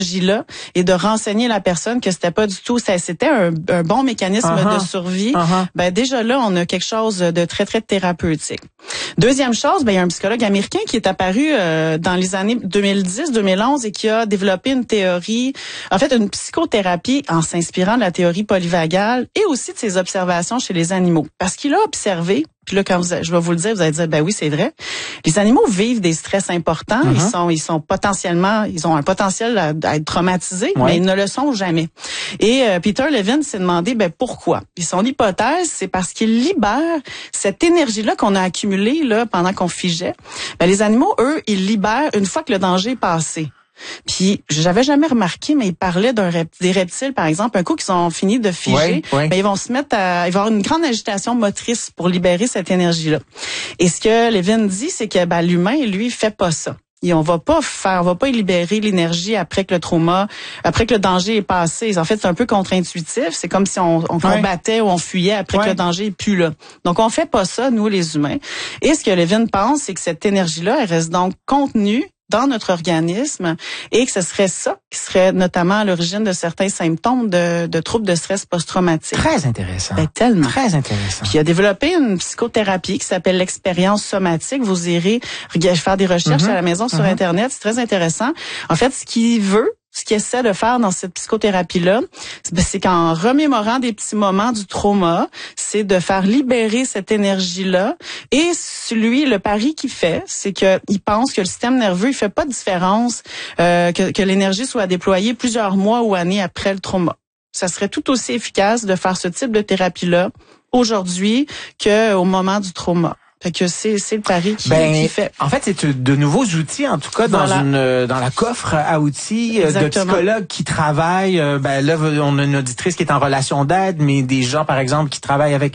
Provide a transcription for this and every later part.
là et de renseigner la personne que c'était pas du tout, c'était un bon mécanisme de survie, ben déjà là, on a quelque chose de très, très thérapeutique. Deuxième chose, ben il y a un psychologue américain qui est apparu dans les années 2010-2011 et qui a développé une théorie, en fait une psychothérapie en s'inspirant de la théorie polyvagale et aussi de ses observations chez les animaux. Parce qu'il a observé, puis là, quand je vais vous le dire, vous allez dire, ben oui, c'est vrai. Les animaux vivent des stress importants. Ils sont potentiellement, ils ont un potentiel à être traumatisés, mais ils ne le sont jamais. Et Peter Levine s'est demandé, ben pourquoi? Puis son hypothèse, c'est parce qu'il libère cette énergie-là qu'on a accumulée là pendant qu'on figeait. Ben les animaux, eux, ils libèrent une fois que le danger est passé. Puis j'avais jamais remarqué, mais ils parlaient des reptiles, par exemple, un coup qu'ils ont fini de figer, ben, ils vont se mettre à, il va y avoir une grande agitation motrice pour libérer cette énergie-là. Et ce que Levine dit, c'est que ben, l'humain, lui, fait pas ça. Et on va pas libérer l'énergie après que le trauma, après que le danger est passé. En fait, c'est un peu contre-intuitif. C'est comme si on combattait ou on fuyait après que le danger est plus là. Donc, on fait pas ça, nous, les humains. Et ce que Levine pense, c'est que cette énergie-là, elle reste donc contenue dans notre organisme et que ce serait ça qui serait notamment à l'origine de certains symptômes de troubles de stress post-traumatique. Très intéressant. Ben, tellement. Très intéressant. Puis il a développé une psychothérapie qui s'appelle l'expérience somatique. Vous irez faire des recherches à la maison sur Internet. C'est très intéressant. En fait, ce qu'il essaie de faire dans cette psychothérapie-là, c'est qu'en remémorant des petits moments du trauma, c'est de faire libérer cette énergie-là. Et lui, le pari qu'il fait, c'est qu'il pense que le système nerveux, il fait pas de différence que l'énergie soit déployée plusieurs mois ou années après le trauma. Ça serait tout aussi efficace de faire ce type de thérapie-là aujourd'hui qu'au moment du trauma. Fait que c'est le pari qui fait. En fait, c'est de nouveaux outils, en tout cas, dans la coffre à outils de psychologues qui travaillent. Là, on a une auditrice qui est en relation d'aide, mais des gens, par exemple, qui travaillent avec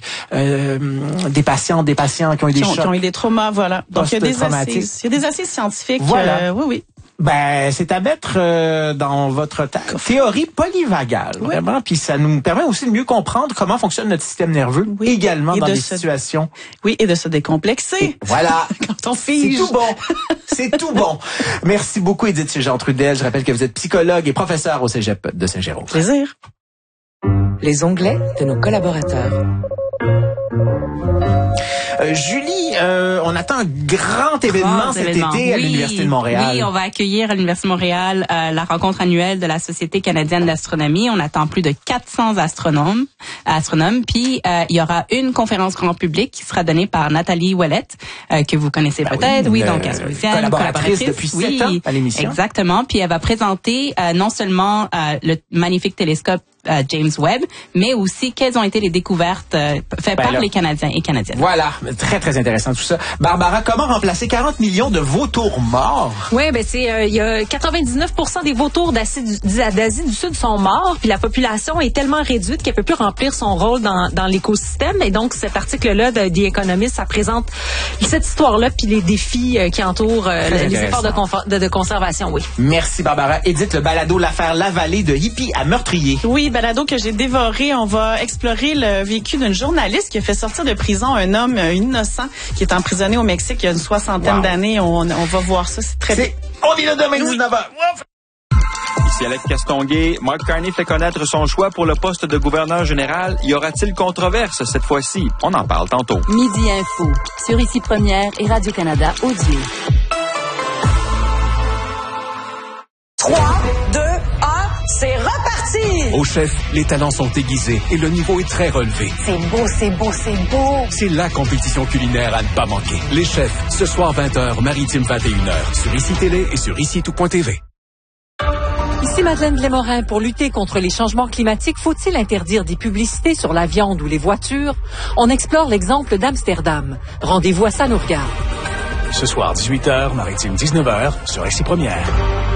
des patients qui ont eu des chocs. Qui ont eu des traumas, voilà. Donc, il y a des assises scientifiques. Voilà. Oui. Ben, c'est à mettre dans votre théorie polyvagale, vraiment. Puis ça nous permet aussi de mieux comprendre comment fonctionne notre système nerveux, également dans des situations. Oui, et de se décomplexer. Et voilà. Quand on fige. C'est tout bon. C'est tout bon. Merci beaucoup, Édith Jean-Trudel. Je rappelle que vous êtes psychologue et professeur au Cégep de Saint-Jérôme. Plaisir. Les onglets de nos collaborateurs. Julie, on attend un grand événement cet été à l'Université de Montréal. Oui, on va accueillir à l'Université de Montréal la rencontre annuelle de la Société canadienne d'astronomie. On attend plus de 400 astronomes. Puis il y aura une conférence grand public qui sera donnée par Nathalie Ouellette, que vous connaissez peut-être. Oui, donc astrophysicienne, collaboratrice depuis 7 ans à l'émission. Exactement. Puis elle va présenter non seulement le magnifique télescope James Webb, mais aussi quelles ont été les découvertes faites par les Canadiens et Canadiennes. Voilà, très très intéressant tout ça. Barbara, comment remplacer 40 millions de vautours morts? Oui, ben il y a 99% des vautours d'Asie du Sud sont morts, puis la population est tellement réduite qu'elle peut plus remplir son rôle dans l'écosystème. Et donc cet article-là de The Economist, ça présente cette histoire-là puis les défis qui entourent les efforts de conservation. Oui. Merci Barbara. Édith, le balado L'affaire Lavallée de hippie à meurtrier. Oui, balado que j'ai dévoré. On va explorer le vécu d'une journaliste qui a fait sortir de prison un homme innocent qui est emprisonné au Mexique il y a une 60aine d'années. On va voir ça. C'est très bien. On est là demain 19h. Ici Alex Castonguay. Mark Carney fait connaître son choix pour le poste de gouverneur général. Y aura-t-il controverse cette fois-ci? On en parle tantôt. Midi Info sur Ici Première et Radio-Canada Audio. 3, 2, 1, c'est reparti! Au chef, les talents sont aiguisés et le niveau est très relevé. C'est beau, c'est beau, c'est beau! C'est la compétition culinaire à ne pas manquer. Les chefs, ce soir 20h, Maritime 21h, sur ICI Télé et sur ICI-tout.tv. Ici Madeleine Glémorin. Pour lutter contre les changements climatiques, faut-il interdire des publicités sur la viande ou les voitures? On explore l'exemple d'Amsterdam. Rendez-vous à Ça nous regarde. Ce soir 18h, Maritime 19h, sur ICI Première.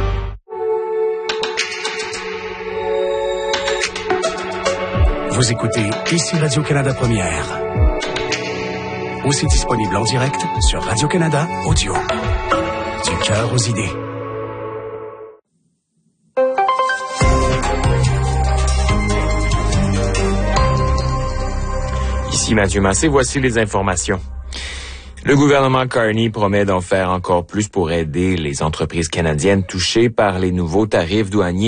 Vous écoutez ici Radio-Canada Première. Aussi disponible en direct sur Radio-Canada Audio. Du cœur aux idées. Ici Mathieu Massé, voici les informations. Le gouvernement Carney promet d'en faire encore plus pour aider les entreprises canadiennes touchées par les nouveaux tarifs douaniers.